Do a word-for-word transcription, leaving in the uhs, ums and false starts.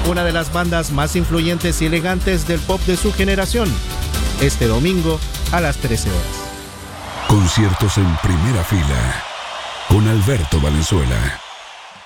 una de las bandas más influyentes y elegantes del pop de su generación, este domingo a las trece horas. Conciertos en primera fila con Alberto Valenzuela.